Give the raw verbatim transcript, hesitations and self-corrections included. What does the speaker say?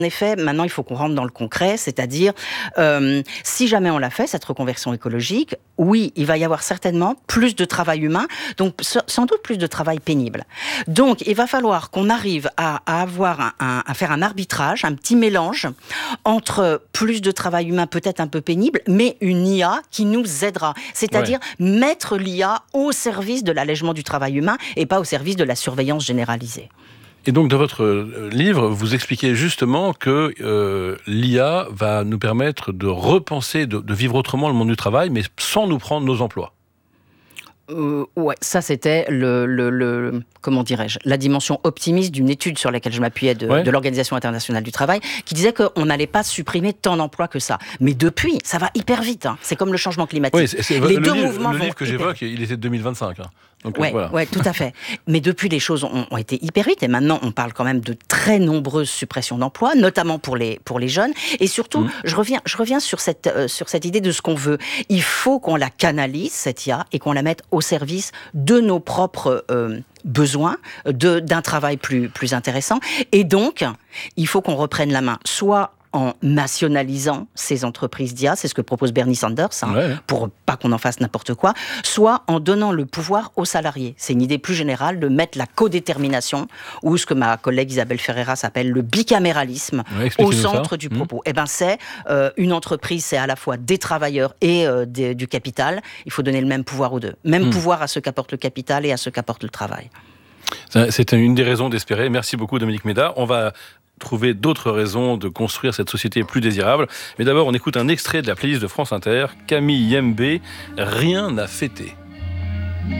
En effet, maintenant, il faut qu'on rentre dans le concret, c'est-à-dire, euh, si jamais on l'a fait, cette reconversion écologique, oui, il va y avoir certainement plus de travail humain, donc sans doute plus de travail pénible. Donc, il va falloir qu'on arrive à, à avoir un, un, à faire un arbitrage, un petit mélange entre plus de travail humain, peut-être un peu pénible, mais une I A qui nous aidera. C'est-à-dire ouais. mettre l'I A au service de l'allègement du travail humain et pas au service de la surveillance généralisée. Et donc, dans votre livre, vous expliquez justement que euh, l'I A va nous permettre de repenser, de, de vivre autrement le monde du travail, mais sans nous prendre nos emplois. Euh, ouais, ça c'était le, le, le comment dirais-je, la dimension optimiste d'une étude sur laquelle je m'appuyais de, ouais. de l'Organisation internationale du travail, qui disait qu'on n'allait pas supprimer tant d'emplois que ça. Mais depuis, ça va hyper vite. Hein. C'est comme le changement climatique. Oui, c'est, c'est, Les le deux livre, mouvements. Le livre que j'évoque, hyper... il était de deux mille vingt-cinq. Hein. Donc, ouais, voilà. ouais, tout à fait. Mais depuis, les choses ont, ont été hyper vite. Et maintenant, on parle quand même de très nombreuses suppressions d'emplois, notamment pour les, pour les jeunes. Et surtout, mmh. je reviens, je reviens sur, cette, euh, sur cette idée de ce qu'on veut. Il faut qu'on la canalise, cette I A, et qu'on la mette au service de nos propres euh, besoins, de, d'un travail plus, plus intéressant. Et donc, il faut qu'on reprenne la main, soit en nationalisant ces entreprises d'I A, c'est ce que propose Bernie Sanders, hein, ouais. pour pas qu'on en fasse n'importe quoi, soit en donnant le pouvoir aux salariés. C'est une idée plus générale de mettre la codétermination, ou ce que ma collègue Isabelle Ferreira s'appelle le bicaméralisme, ouais, au centre ça. du propos. Mmh. Eh ben c'est euh, une entreprise, c'est à la fois des travailleurs et euh, des, du capital. Il faut donner le même pouvoir aux deux. Même mmh. pouvoir à ceux qu'apporte le capital et à ceux qu'apporte le travail. C'est une des raisons d'espérer. Merci beaucoup Dominique Méda. On va trouver d'autres raisons de construire cette société plus désirable. Mais d'abord, on écoute un extrait de la playlist de France Inter, Camille Yembe, Rien n'a fêté.